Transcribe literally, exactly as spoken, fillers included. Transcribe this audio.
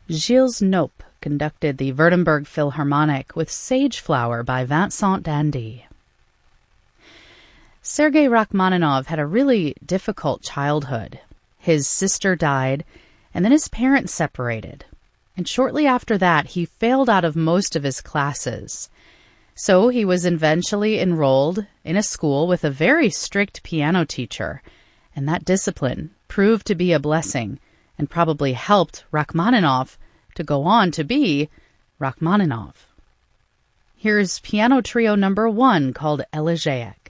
Gilles Nope conducted the Württemberg Philharmonic with Sage Flower by Vincent d'Indy. Sergei Rachmaninoff had a really difficult childhood. His sister died, and then his parents separated. And shortly after that, he failed out of most of his classes. So he was eventually enrolled in a school with a very strict piano teacher, and that discipline proved to be a blessing and probably helped Rachmaninoff to go on to be Rachmaninoff. Here's piano trio number one called Elegiac.